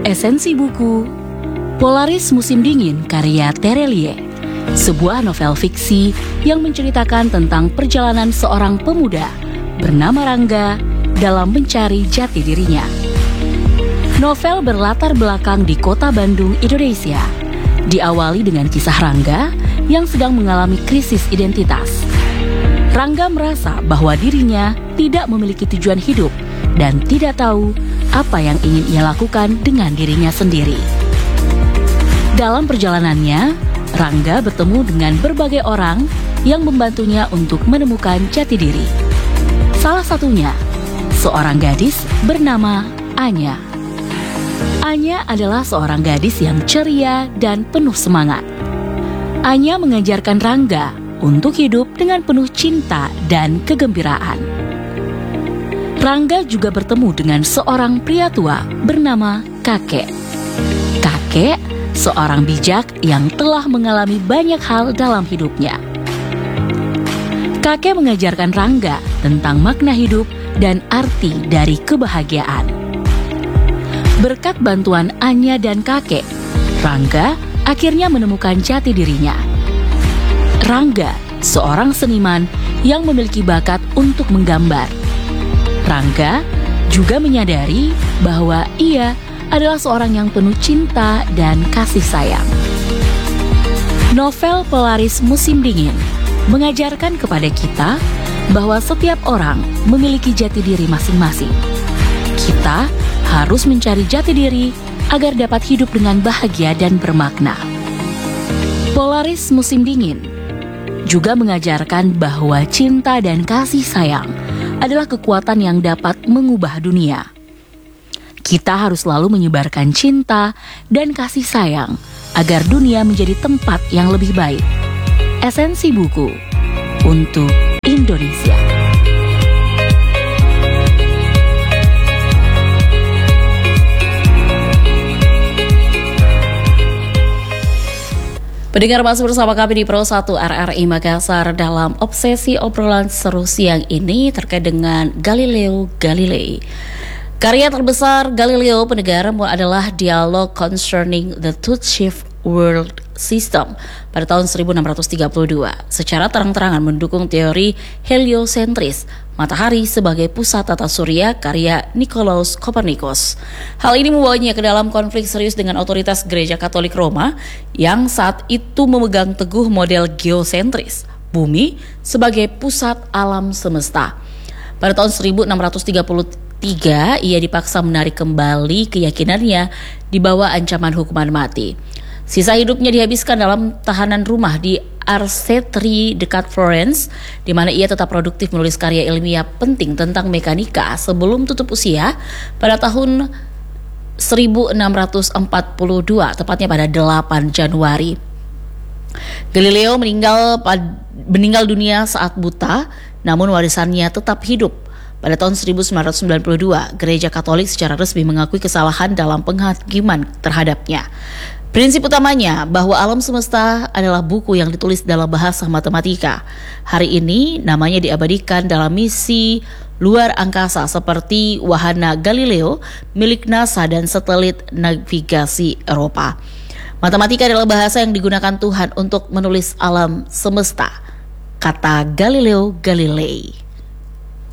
Esensi buku Polaris Musim Dingin karya Terelie, sebuah novel fiksi yang menceritakan tentang perjalanan seorang pemuda bernama Rangga dalam mencari jati dirinya. Novel berlatar belakang di kota Bandung, Indonesia. Diawali dengan kisah Rangga yang sedang mengalami krisis identitas. Rangga merasa bahwa dirinya tidak memiliki tujuan hidup dan tidak tahu apa yang ingin ia lakukan dengan dirinya sendiri. Dalam perjalanannya, Rangga bertemu dengan berbagai orang yang membantunya untuk menemukan jati diri. Salah satunya, seorang gadis bernama Anya. Anya adalah seorang gadis yang ceria dan penuh semangat. Anya mengajarkan Rangga untuk hidup dengan penuh cinta dan kegembiraan. Rangga juga bertemu dengan seorang pria tua bernama Kakek. Kakek, seorang bijak yang telah mengalami banyak hal dalam hidupnya. Kakek mengajarkan Rangga tentang makna hidup dan arti dari kebahagiaan. Berkat bantuan Anya dan Kakek, Rangga akhirnya menemukan jati dirinya. Rangga, seorang seniman yang memiliki bakat untuk menggambar. Rangga juga menyadari bahwa ia adalah seorang yang penuh cinta dan kasih sayang. Novel Polaris Musim Dingin mengajarkan kepada kita bahwa setiap orang memiliki jati diri masing-masing. Kita harus mencari jati diri agar dapat hidup dengan bahagia dan bermakna. Polaris Musim Dingin juga mengajarkan bahwa cinta dan kasih sayang adalah kekuatan yang dapat mengubah dunia. Kita harus selalu menyebarkan cinta dan kasih sayang agar dunia menjadi tempat yang lebih baik. Esensi buku untuk Indonesia. Pendengar, masih bersama kami di Pro 1 RRI Makassar dalam obsesi obrolan seru siang ini terkait dengan Galileo Galilei. Karya terbesar Galileo pendengar adalah Dialogue Concerning the Two-Shift World System pada tahun 1632. Secara terang-terangan mendukung teori heliosentris, matahari sebagai pusat tata surya karya Nicolaus Copernicus. Hal ini membawanya ke dalam konflik serius dengan otoritas Gereja Katolik Roma yang saat itu memegang teguh model geosentris, bumi sebagai pusat alam semesta. Pada tahun 1633, ia dipaksa menarik kembali keyakinannya di bawah ancaman hukuman mati. Sisa hidupnya dihabiskan dalam tahanan rumah di Arcetri dekat Florence, di mana ia tetap produktif menulis karya ilmiah penting tentang mekanika sebelum tutup usia pada tahun 1642, tepatnya pada 8 Januari. Galileo meninggal dunia saat buta, namun warisannya tetap hidup. Pada tahun 1992, Gereja Katolik secara resmi mengakui kesalahan dalam penghakiman terhadapnya. Prinsip utamanya bahwa alam semesta adalah buku yang ditulis dalam bahasa matematika. Hari ini namanya diabadikan dalam misi luar angkasa seperti wahana Galileo milik NASA dan satelit navigasi Eropa. Matematika adalah bahasa yang digunakan Tuhan untuk menulis alam semesta, kata Galileo Galilei.